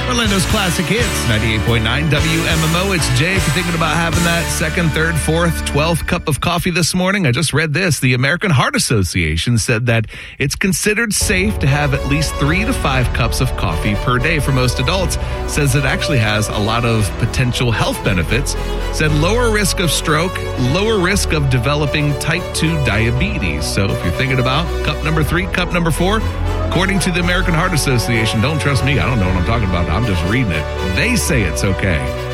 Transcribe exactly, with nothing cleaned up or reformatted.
Orlando's classic hits, ninety-eight point nine W M M O. It's Jake. Thinking about having that second, third, fourth, twelfth cup of coffee this morning? I just read this. The American Heart Association said that it's considered safe to have at least three to five cups of coffee per day for most adults. Says it actually has a lot of potential health benefits. Said lower risk of stroke, lower risk of developing type two diabetes. So if you're thinking about cup number three, cup number four, according to the American Heart Association, don't trust me, I don't know what I'm talking about. I'm just reading it. They say it's okay.